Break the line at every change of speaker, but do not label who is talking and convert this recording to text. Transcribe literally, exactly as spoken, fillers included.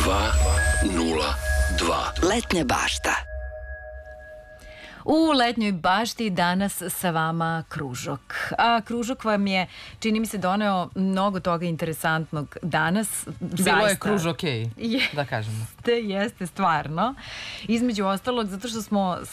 dva nula dva.
Letnja bašta.
U letnjoj bašti danas sa vama Kružok. A Kružok vam je, čini mi se, doneo mnogo toga interesantnog danas.
Bilo je Kruž okej, da kažemo.
Jeste, jeste, stvarno. Između ostalog, zato što smo